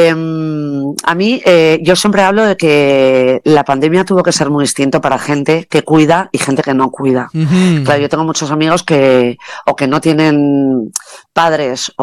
A mí, yo siempre hablo de que la pandemia tuvo que ser muy distinto para gente que cuida y gente que no cuida. Claro, yo tengo muchos amigos que o que no tienen padres